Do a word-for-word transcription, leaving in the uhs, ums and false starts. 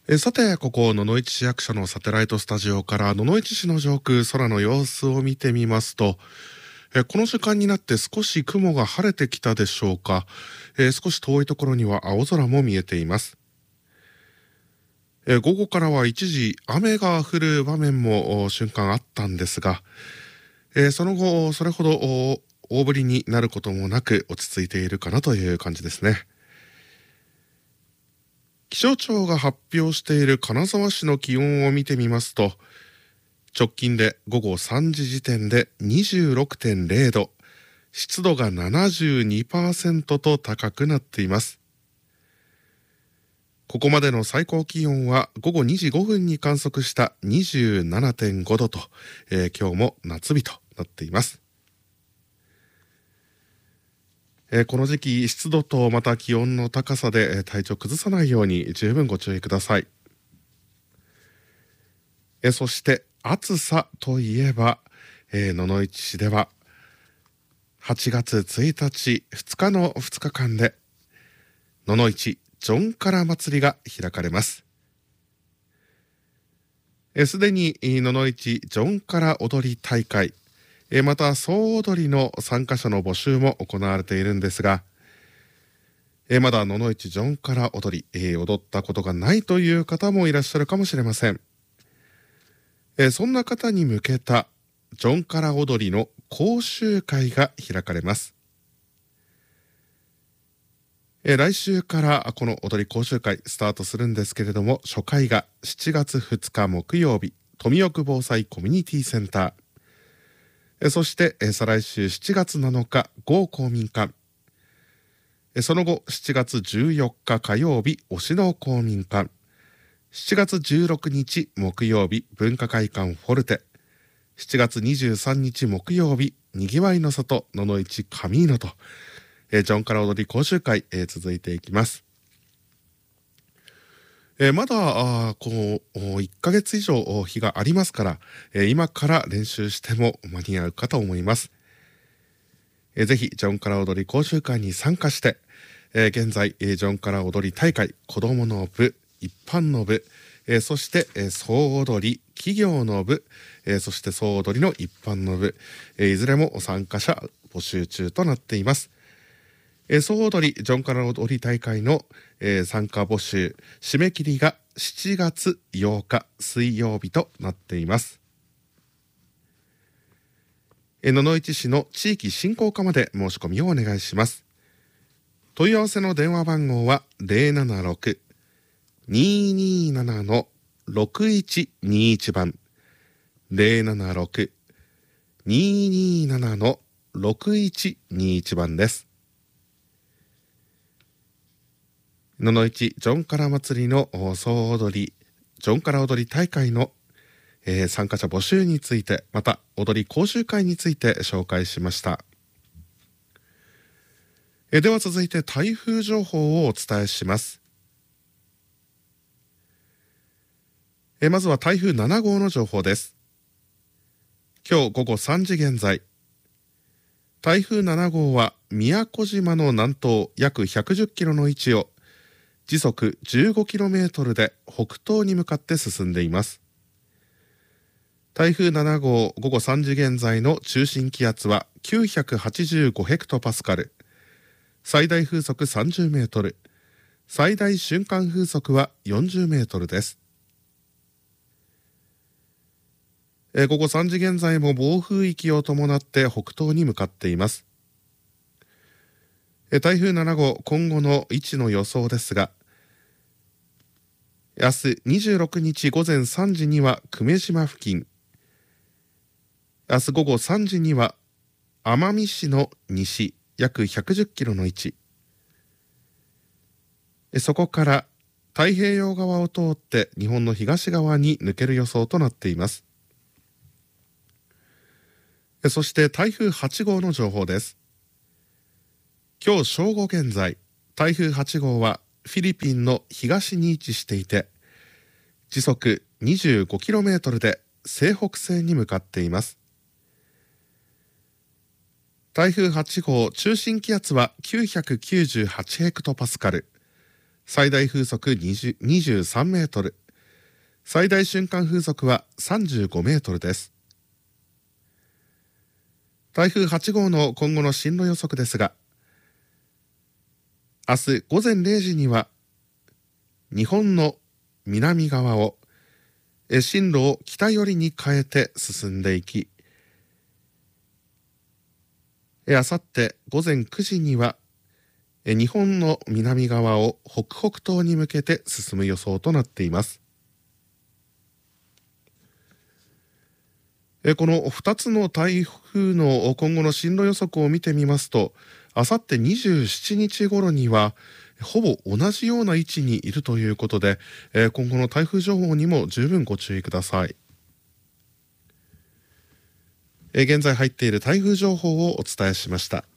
えさて、ここ野々市市役所のサテライトスタジオから野々市市の上空、空の様子を見てみますと、えこの時間になって少し雲が晴れてきたでしょうか。え少し遠いところには青空も見えています。え午後からは一時雨が降る場面も瞬間あったんですが、えその後それほど大降りになることもなく落ち着いているかなという感じですね。気象庁が発表している金沢市の気温を見てみますと、直近で午後さんじ時点で にじゅうろくてんれいど、湿度が ななじゅうにパーセント と高くなっています。ここまでの最高気温はごごにじごふんに観測した にじゅうななてんごどと、えー、今日も夏日となっています。えー、この時期湿度とまた気温の高さで、えー、体調崩さないように十分ご注意ください。えー、そして暑さといえば、えー、野々市市でははちがつついたちふつかのふつかかんで野々市ジョンカラ祭りが開かれます。すでに野々市ジョンカラ踊り大会、また総踊りの参加者の募集も行われているんですが、まだ野々市ジョンカラ踊り、踊ったことがないという方もいらっしゃるかもしれません。そんな方に向けたジョンカラ踊りの講習会が開かれます。え来週からこの踊り講習会スタートするんですけれども、初回がしちがつふつか木曜日、富奥防災コミュニティセンター。えそしてえ再来週しちがつなのか、郷公民館。えその後しちがつじゅうよっか火曜日、忍野公民館。しちがつじゅうろくにち木曜日、文化会館フォルテ。しちがつにじゅうさんにち木曜日、にぎわいの里野々市カミーノと、えー、ジョンカラ踊り講習会、えー、続いていきます。えー、まだあこういっかげつ以上日がありますから、えー、今から練習しても間に合うかと思います。えー、ぜひジョンカラ踊り講習会に参加して、えー、現在、えー、ジョンカラ踊り大会子どもの部、一般の部、えー、そして、えー、総踊り企業の部、えー、そして総踊りの一般の部、えー、いずれも参加者募集中となっています。えー、総踊りジョンカラ踊り大会の、えー、参加募集締め切りがしちがつようか水曜日となっています。えー、野々市市の地域振興課まで申し込みをお願いします。問い合わせの電話番号は ゼロななろく にーにーなな のろくいちにいち 番 ゼロななろく にーにーなな のろくいちにいち 番です。野々市ジョンカラ祭りの総踊りジョンカラ踊り大会の、えー、参加者募集について、また踊り講習会について紹介しました。えー、では続いて台風情報をお伝えします。えー、まずは台風ななごうの情報です。今日ごごさんじ現在、台風ななごうは宮古島の南東約ひゃくじゅっキロの位置を時速 じゅうごキロメートル で北東に向かって進んでいます。台風ななごうごごさんじ現在の中心気圧はきゅうひゃくはちじゅうごヘクトパスカル、最大風速さんじゅうメートル、最大瞬間風速はよんじゅうメートルです。えごごさんじ現在も暴風域を伴って北東に向かっています。え台風ななごう今後の位置の予想ですが、明日にじゅうろくにちごぜんさんじには久米島付近、明日午後さんじには奄美市の西約ひゃくじゅっキロの位置、そこから太平洋側を通って日本の東側に抜ける予想となっています。そして台風はちごうの情報です。今日正午現在、台風はちごうはフィリピンの東に位置していて、時速 にじゅうごキロメートル で西北西に向かっています。台風はちごう中心気圧はきゅうひゃくきゅうじゅうはちヘクトパスカル、 最大風速にじゅう、にじゅうさんメートル、最大瞬間風速はさんじゅうごメートルです。台風はち号の今後の進路予測ですが、明日午前れいじには日本の南側を進路を北寄りに変えて進んでいき、あさって午前くじには日本の南側を北北東に向けて進む予想となっています。このふたつの台風の今後の進路予測を見てみますと、あさってにじゅうしちにち頃にはほぼ同じような位置にいるということで、今後の台風情報にも十分ご注意ください。現在入っている台風情報をお伝えしました。